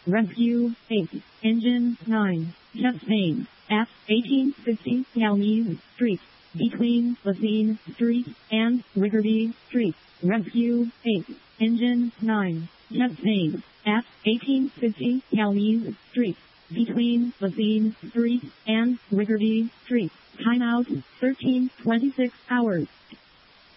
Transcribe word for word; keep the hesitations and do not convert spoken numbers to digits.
Rescue eight. Engine nine. Jet main. At eighteen fifty Galnews Street. Between Levine Street and Riggerby Street. Rescue eight. Engine nine. Jet main. At eighteen fifty Galnews Street. Between Levine Street and Riggerby Street. Timeout thirteen twenty-six hours.